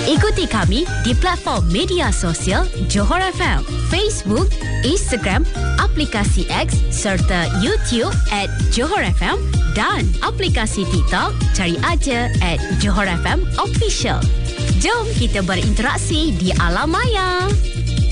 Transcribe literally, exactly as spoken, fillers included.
Ikuti kami di platform media sosial Johor F M, Facebook, Instagram, aplikasi X serta YouTube at Johor F M dan aplikasi TikTok cari aja at Johor F M Official. Jom kita berinteraksi di alam maya.